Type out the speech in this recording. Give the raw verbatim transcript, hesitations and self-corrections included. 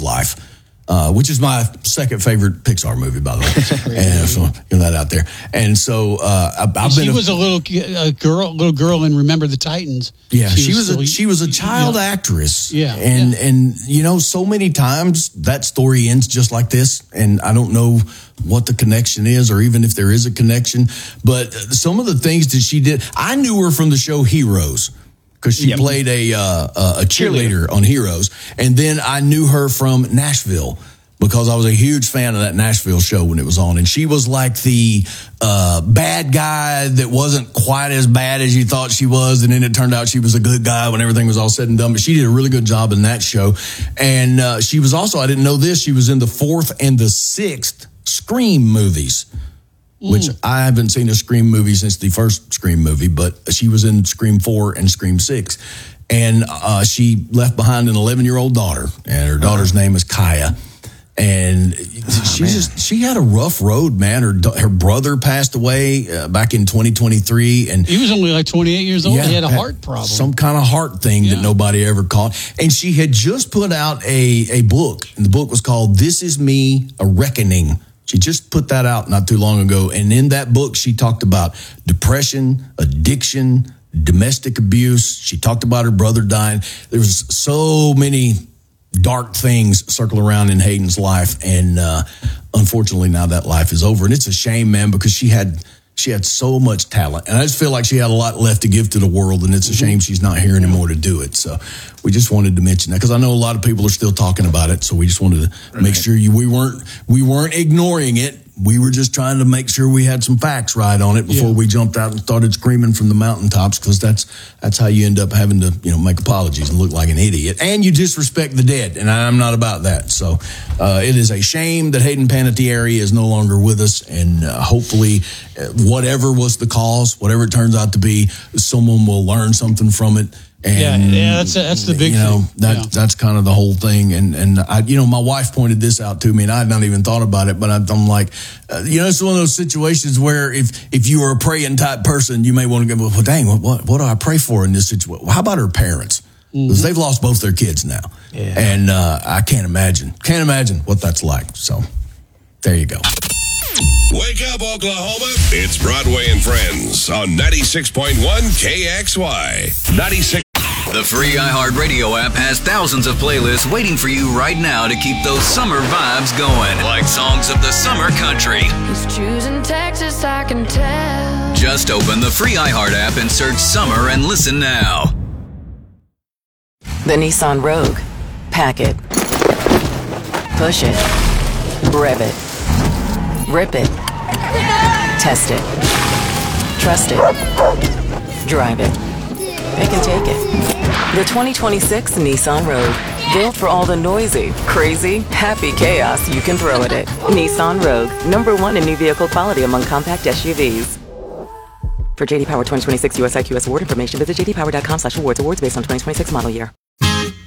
Life. Uh, which is my second favorite Pixar movie, by the way. And so get that out there. And so uh, I've, I've she been. She was a little a girl, little girl in Remember the Titans. Yeah, she, she was, was a she was a child yeah. actress. Yeah, and yeah. and you know, so many times that story ends just like this, and I don't know what the connection is, or even if there is a connection. But some of the things that she did, I knew her from the show Heroes. Because she yep. played a uh, a cheerleader, cheerleader on Heroes. And then I knew her from Nashville because I was a huge fan of that Nashville show when it was on. And she was like the uh, bad guy that wasn't quite as bad as you thought she was. And then it turned out she was a good guy when everything was all said and done. But she did a really good job in that show. And uh, she was also, I didn't know this, she was in the fourth and the sixth Scream movies. Which mm. I haven't seen a Scream movie since the first Scream movie, but she was in Scream four and Scream six. And uh, she left behind an eleven-year-old daughter, and her daughter's oh. name is Kaya. And oh, she man. just she had a rough road, man. Her her brother passed away uh, back in twenty twenty-three. And he was only like twenty-eight years old. Yeah, he had a heart problem. Some kind of heart thing yeah. that nobody ever caught. And she had just put out a, a book, and the book was called This Is Me, A Reckoning. She just put that out not too long ago. And in that book, she talked about depression, addiction, domestic abuse. She talked about her brother dying. There was so many dark things circle around in Hayden's life. And uh, unfortunately, now that life is over. And it's a shame, man, because she had she had so much talent. And I just feel like she had a lot left to give to the world. And it's a shame she's not here anymore to do it. So we just wanted to mention that because I know a lot of people are still talking about it. So we just wanted to right. make sure you we weren't we weren't ignoring it. We were just trying to make sure we had some facts right on it before yeah. we jumped out and started screaming from the mountaintops, because that's that's how you end up having to, you know, make apologies and look like an idiot. And you disrespect the dead, and I'm not about that. So uh, it is a shame that Hayden Panettiere is no longer with us, and uh, hopefully uh, whatever was the cause, whatever it turns out to be, someone will learn something from it. And, yeah, yeah, that's that's the big you know, thing. That, yeah. That's kind of the whole thing. And, and I, you know, my wife pointed this out to me, and I had not even thought about it, but I, I'm like, uh, you know, it's one of those situations where if, if you are a praying type person, you may want to go, well, dang, what, what, what do I pray for in this situation? How about her parents? Because mm-hmm. they've lost both their kids now. Yeah. And uh, I can't imagine, can't imagine what that's like. So there you go. Wake up, Oklahoma. It's Broadway and Friends on ninety-six point one K X Y. ninety-six The free iHeartRadio app has thousands of playlists waiting for you right now to keep those summer vibes going. Like songs of the summer country. He's choosing Texas, I can tell. Just open the free iHeart app and search summer and listen now. The Nissan Rogue. Pack it. Push it. Rev it. Rip it. Test it. Trust it. Drive it. Pick and take it. The twenty twenty-six Nissan Rogue. Built for all the noisy, crazy, happy chaos you can throw at it. Nissan Rogue. Number one in new vehicle quality among compact S U Vs. For J D Power twenty twenty-six U S I Q S award information, visit j d power dot com slash awards. Awards based on twenty twenty-six model year.